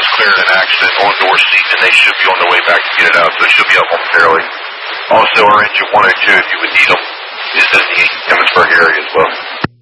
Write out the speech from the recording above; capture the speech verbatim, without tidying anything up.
was clearing an accident on door seat, and they should be on their way back to get it out, so it should be up momentarily. Also, our engine one oh two, if you would need them, is in the Emmitsburg area as well.